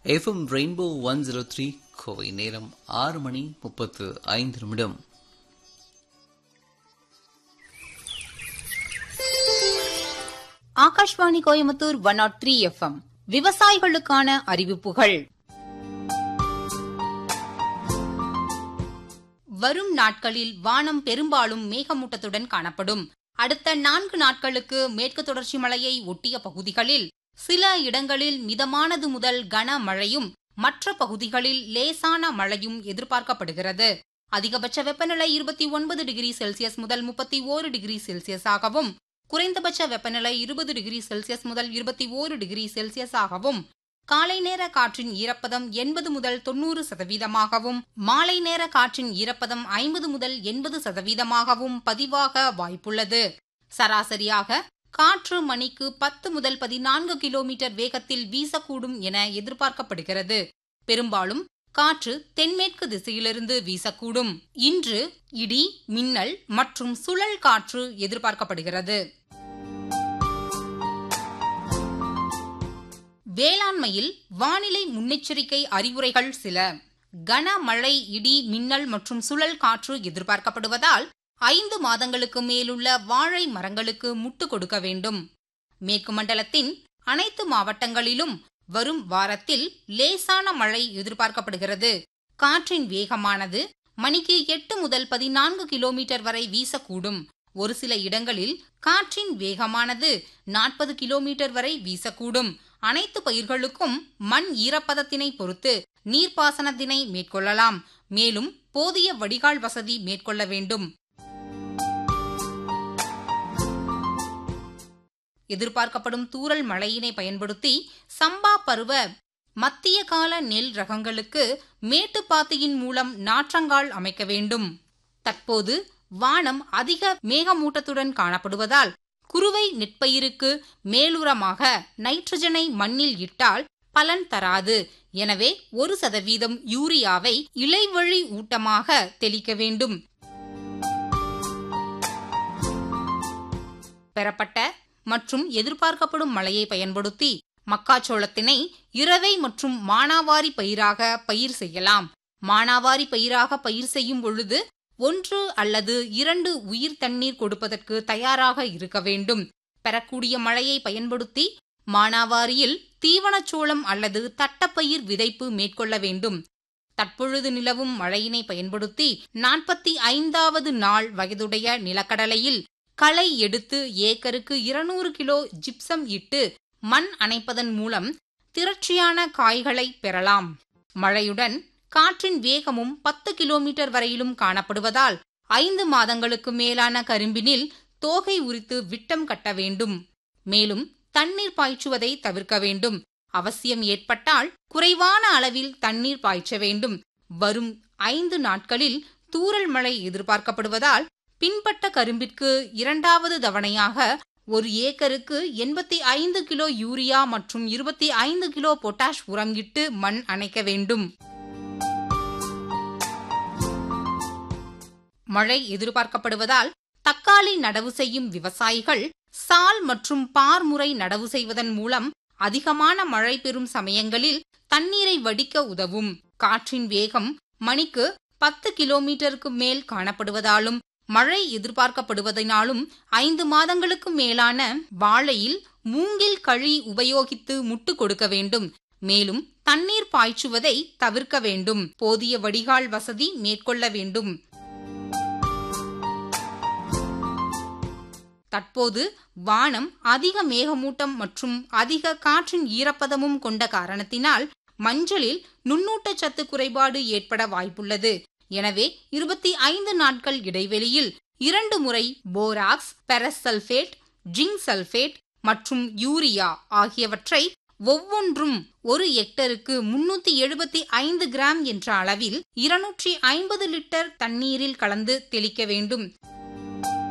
FM rainbow 103 Kovai. நேரம் 6:35. Akashvani Coimbatore 103 FM. விவசாயிகளுக்கான அறிவிப்புகள். வரும் நாட்களில் வானம் பெரும்பாலும் மேகமூட்டத்துடன் காணப்படும். அடுத்த 4 நாட்களுக்கு மேற்கு தொடர்ச்சி மலையை ஒட்டிய பகுதிகளில் சில இடங்களில் மிதமானது முதல் கனமழையும் மற்ற பகுதிகளில் லேசான மழையும் எதிர்பார்க்கப்படுகிறது. அதிகபட்ச வெப்பநிலை 29 டிகிரி செல்சியஸ் முதல் 31 டிகிரி செல்சியஸ் ஆகவும், குறைந்தபட்ச வெப்பநிலை 20 டிகிரி செல்சியஸ் முதல் 21 டிகிரி செல்சியஸ் ஆகவும், காலை நேர காற்றின் ஈரப்பதம் 80 முதல் 90%, மாலை நேர காற்றின் ஈரப்பதம் 50 முதல் 80% பதிவாக வாய்ப்புள்ளது. சராசரியாக காற்று மணிக்கு 10 முதல் 14 கிலோமீட்டர் வேகத்தில் வீசக்கூடும் என எதிர்பார்க்கப்படுகிறது. பெரும்பாலும் காற்று தென்மேற்கு திசையிலிருந்து வீசக்கூடும். இன்று இடி, மின்னல் மற்றும் சுழல் காற்று எதிர்பார்க்கப்படுகிறது. வேளாண்மையில் வானிலை முன்னெச்சரிக்கை அறிவுரைகள் சில. கனமழை, இடி, மின்னல் மற்றும் சுழல் காற்று எதிர்பார்க்கப்படுவதால் 5 மாதங்களுக்கு மேலுள்ள வாழை மரங்களுக்கு முட்டு கொடுக்க வேண்டும். மேற்கு மண்டலத்தின் அனைத்து மாவட்டங்களிலும் வரும் வாரத்தில் லேசான மழை எதிர்பார்க்கப்படுகிறது. காற்றின் வேகமானது மணிக்கு 8 முதல் 14 கிலோமீட்டர் வரை வீசக்கூடும். ஒரு சில இடங்களில் காற்றின் வேகமானது 40 கிலோமீட்டர் வரை வீசக்கூடும். அனைத்து பயிர்களுக்கும் மண் ஈரப்பதத்தினை பொறுத்து நீர்ப்பாசனத்தினை மேற்கொள்ளலாம். மேலும் போதிய வடிகால் வசதி மேற்கொள்ள வேண்டும். எதிர்பார்க்கப்படும் தூறல் மழையினை பயன்படுத்தி சம்பா பருவ மத்திய கால நெல் ரகங்களுக்கு மேட்டுப்பாத்தியின் மூலம் நாற்றங்கால் அமைக்க வேண்டும். தற்போது வானம் அதிக மேகமூட்டத்துடன் காணப்படுவதால் குறுவை நெற்பயிருக்கு மேலுரமாக நைட்ரஜனை மண்ணில் இட்டால் பலன் தராது. எனவே 1% யூரியாவை இலைவழி ஊட்டமாக தெளிக்க வேண்டும். பெறப்பட்ட மற்றும் எதிர்பார்க்கப்படும் மழையை பயன்படுத்தி மக்காச்சோளத்தினை இரவை மற்றும் மானாவாரி பயிராக பயிர் செய்யலாம். மானாவாரி பயிராக பயிர் செய்யும் பொழுது 1 அல்லது 2 உயிர் தண்ணீர் கொடுப்பதற்கு தயாராக இருக்க வேண்டும். பெறக்கூடிய மழையை பயன்படுத்தி மானாவாரியில் தீவனச்சோளம் அல்லது தட்டப்பயிர் விதைப்பு மேற்கொள்ள வேண்டும். தற்பொழுது நிலவும் மழையினை பயன்படுத்தி 45வது நாள் வயதுடைய நிலக்கடலையில் களை எடுத்து ஏக்கருக்கு 200 கிலோ ஜிப்சம் இட்டு மண் அணைப்பதன் மூலம் திரட்சியான காய்களை பெறலாம். மழையுடன் காற்றின் வேகமும் 10 கிலோமீட்டர் வரையிலும் காணப்படுவதால் 5 மாதங்களுக்கு மேலான கரும்பினில் தோகை உரித்து விட்டம் கட்ட வேண்டும். மேலும் தண்ணீர் பாய்ச்சுவதை தவிர்க்க வேண்டும். அவசியம் ஏற்பட்டால் குறைவான அளவில் தண்ணீர் பாய்ச்ச வேண்டும். வரும் 5 நாட்களில் தூறல் மழை எதிர்பார்க்கப்படுவதால் பின்பட்ட கரும்பிற்கு 2வது தவணையாக ஒரு ஏக்கருக்கு 85 கிலோ யூரியா மற்றும் 25 கிலோ பொட்டாஷ் உரம் இட்டு மண் அணைக்க வேண்டும். மழை எதிர்பார்க்கப்படுவதால் தக்காளி நடவு செய்யும் விவசாயிகள் சால் மற்றும் பார் முறை நடவு செய்வதன் மூலம் அதிகமான மழை பெறும் சமயங்களில் தண்ணீரை வடிக்க உதவும். காற்றின் வேகம் மணிக்கு 10 கிலோமீட்டருக்கு மேல் காணப்படுவதாலும் மழை எதிர்பார்க்கப்படுவதனாலும் 5 மாதங்களுக்கு மேலான வாழையில் மூங்கில் கழி உபயோகித்து முட்டு கொடுக்க வேண்டும். மேலும் தண்ணீர் பாய்ச்சுவதை தவிர்க்க வேண்டும். போதிய வடிகால் வசதி மேற்கொள்ள வேண்டும். தற்போது வானம் அதிக மேகமூட்டம் மற்றும் அதிக காற்றின் ஈரப்பதமும் கொண்ட காரணத்தினால் மஞ்சளில் நுண்ணூட்டச்சத்து குறைபாடு ஏற்பட வாய்ப்புள்ளது. எனவே 25 நாட்கள் இடைவெளியில் 2 முறை borax, ferrous sulphate, zinc sulphate மற்றும் யூரியா ஆகியவற்றை ஒவ்வொன்றும் 1 ஹெக்டருக்கு 375 கிராம் என்ற அளவில் 250 லிட்டர் தண்ணீரில் கலந்து தெளிக்க வேண்டும்.